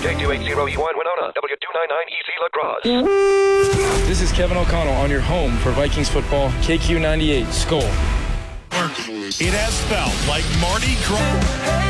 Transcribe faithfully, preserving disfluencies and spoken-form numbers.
J two eight zero E one Winona, W two ninety-nine E C Lacrosse. This is Kevin O'Connell on your home for Vikings football, K Q ninety-eight, Skull. It has felt like Mardi Gras.